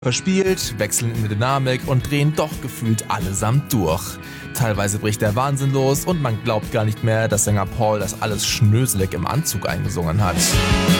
verspielt, wechseln in der Dynamik und drehen doch gefühlt allesamt durch. Teilweise bricht der Wahnsinn los und man glaubt gar nicht mehr, dass Sänger Paul das alles schnöselig im Anzug eingesungen hat.